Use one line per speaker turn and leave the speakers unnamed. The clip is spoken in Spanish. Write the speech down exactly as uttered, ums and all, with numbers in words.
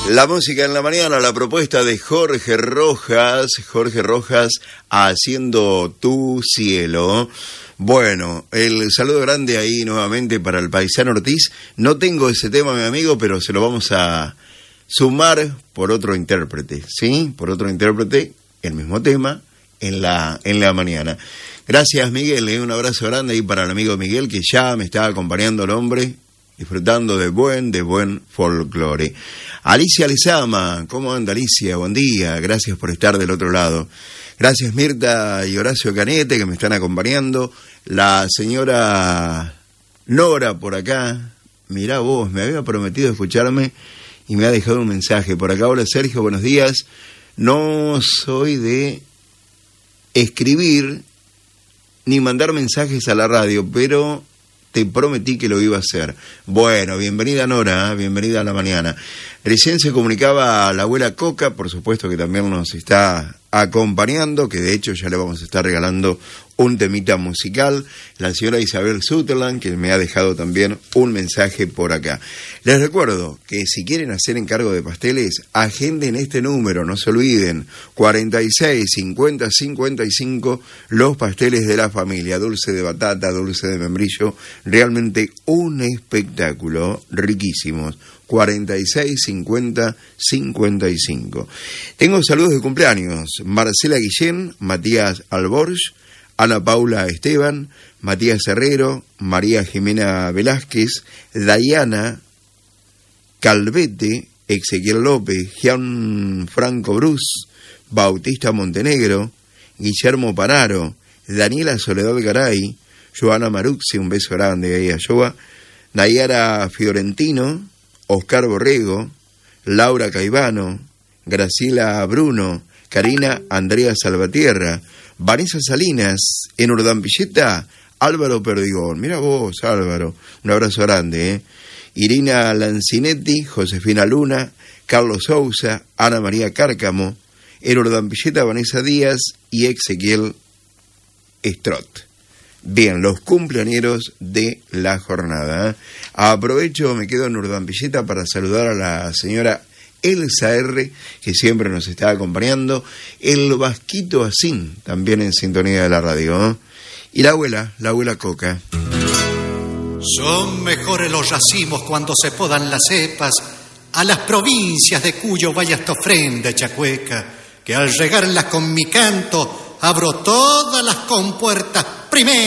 La música en la mañana, la propuesta de Jorge Rojas, Jorge Rojas haciendo Tu Cielo. Bueno, el saludo grande ahí nuevamente para el paisano Ortiz. No tengo ese tema, mi amigo, pero se lo vamos a sumar por otro intérprete, ¿sí? Por otro intérprete, el mismo tema en la, en la mañana. Gracias, Miguel, ¿eh? Un abrazo grande ahí para el amigo Miguel, que ya me está acompañando el hombre, disfrutando de buen, de buen folclore. Alicia Lezama, ¿cómo anda, Alicia? Buen día, gracias por estar del otro lado. Gracias, Mirta y Horacio Canete, que me están acompañando. La señora Nora por acá, mirá vos, me había prometido escucharme y me ha dejado un mensaje. Por acá, hola Sergio, buenos días. No soy de escribir ni mandar mensajes a la radio, pero te prometí que lo iba a hacer. Bueno, bienvenida Nora, ¿eh? Bienvenida a la mañana. Recién se comunicaba a la abuela Coca, por supuesto que también nos está acompañando, que de hecho ya le vamos a estar regalando un temita musical. La señora Isabel Sutherland, que me ha dejado también un mensaje por acá. Les recuerdo que si quieren hacer encargo de pasteles, agenden este número, no se olviden, cuarenta y seis, cincuenta, cincuenta y cinco, los pasteles de la familia, dulce de batata, dulce de membrillo, realmente un espectáculo, riquísimos. cuarenta y seis, cincuenta, cincuenta y cinco. Tengo saludos de cumpleaños. Marcela Guillén, Matías Alborch, Ana Paula Esteban, Matías Herrero, María Jimena Velázquez, Dayana Calvete, Ezequiel López, Gian Franco Bruce, Bautista Montenegro, Guillermo Panaro, Daniela Soledad Garay, Joana Maruxi, un beso grande ahí a Joa, Nayara Fiorentino, Oscar Borrego, Laura Caivano, Graciela Bruno, Karina Andrea Salvatierra, Vanessa Salinas, en Urdampilleta, Álvaro Perdigón. Mira vos, Álvaro, un abrazo grande, ¿eh? Irina Lancinetti, Josefina Luna, Carlos Sousa, Ana María Cárcamo, en Urdampilleta, Vanessa Díaz y Ezequiel Estrot. Bien, los cumpleañeros de la jornada, ¿eh? Aprovecho, me quedo en Urdampilleta para saludar a la señora Elsa R., que siempre nos está acompañando, el Vasquito Asín, también en sintonía de la radio, ¿eh? Y la abuela, la abuela Coca.
Son mejores los racimos cuando se podan las cepas, a las provincias de Cuyo vaya esta ofrenda chacueca, que al regarlas con mi canto abro todas las compuertas primero.